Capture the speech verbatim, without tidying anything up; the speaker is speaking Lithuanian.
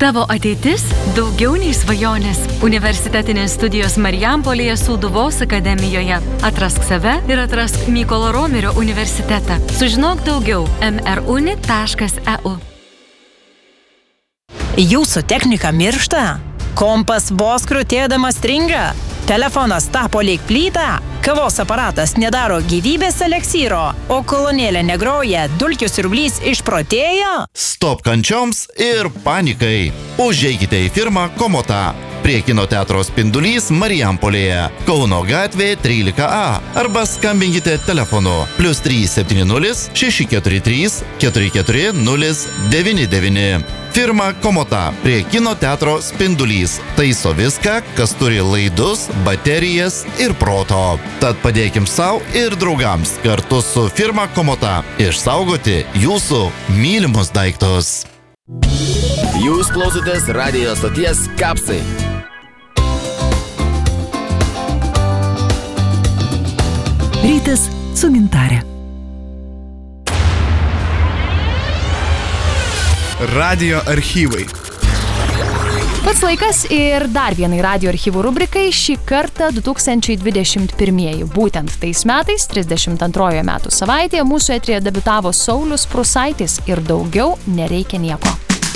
Tavo ateitis daugiau nei svajonės. Universitetinės studijos Marijampolėje Sūduvos akademijoje. Atrask save ir atrask Mykolo Romerio universitetą. Sužinok daugiau em er uni taškas e u. Jūsų technika miršta? Kompas vos krutėdamas stringa? Telefonas tapo lyg plyta? Kavos aparatas nedaro gyvybės eleksyro? O kolonėlė negroja, dulkių siurblys išprotėjo? Stop kančioms ir panikai. Užeikite į firmą Komota. Prie kino teatro Spindulys Marijampolėje, Kauno gatvė trylika a. Arba skambinkite telefonu plius trys septyni nulis šeši keturi trys keturi keturi nulis devyni devyni. Firma Komota prie kino teatro Spindulys taiso viską, kas turi laidus, baterijas ir proto. Tad padėkim savo ir draugams kartu su firma Komota išsaugoti jūsų mylimus daiktus. Jūs klausotės radijo stoties Kapsai. Rytas su Gintarė. Radijo archyvai. Pats laikas ir dar vienai radijo archyvų rubrikai, šį kartą du tūkstančiai dvidešimt pirmieji. Būtent tais metais, trisdešimt antrojoje metų savaitėje, mūsų eteryje debiutavo Saulius Prūsaitis ir daugiau nereikia nieko.